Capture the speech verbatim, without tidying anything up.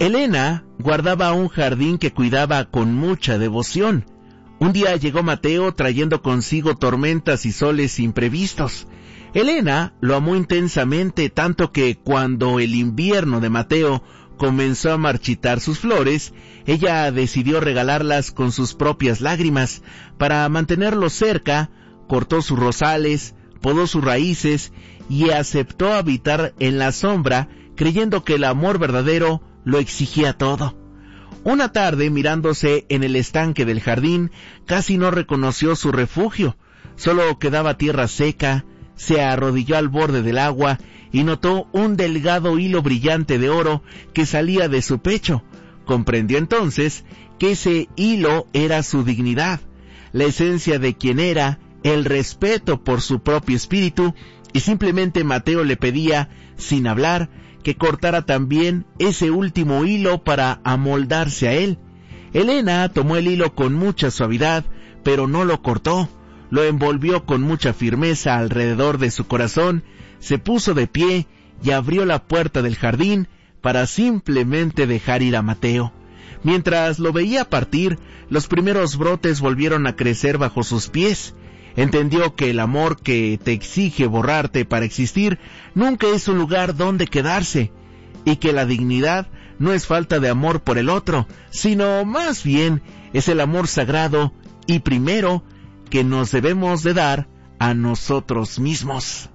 Elena guardaba un jardín que cuidaba con mucha devoción. Un día llegó Mateo trayendo consigo tormentas y soles imprevistos. Elena lo amó intensamente, tanto que cuando el invierno de Mateo comenzó a marchitar sus flores, ella decidió regalarlas con sus propias lágrimas. Para mantenerlo cerca, cortó sus rosales, podó sus raíces y aceptó habitar en la sombra, creyendo que el amor verdadero lo exigía todo. Una tarde, mirándose en el estanque del jardín, casi no reconoció su refugio. Solo quedaba tierra seca. Se arrodilló al borde del agua y notó un delgado hilo brillante de oro que salía de su pecho. Comprendió entonces que ese hilo era su dignidad, la esencia de quien era, el respeto por su propio espíritu, y simplemente Mateo le pedía, sin hablar, que cortara también ese último hilo para amoldarse a él. Elena tomó el hilo con mucha suavidad, pero no lo cortó. Lo envolvió con mucha firmeza alrededor de su corazón, se puso de pie y abrió la puerta del jardín para simplemente dejar ir a Mateo. Mientras lo veía partir, los primeros brotes volvieron a crecer bajo sus pies. Entendió que el amor que te exige borrarte para existir nunca es un lugar donde quedarse, y que la dignidad no es falta de amor por el otro, sino más bien es el amor sagrado y primero que nos debemos de dar a nosotros mismos.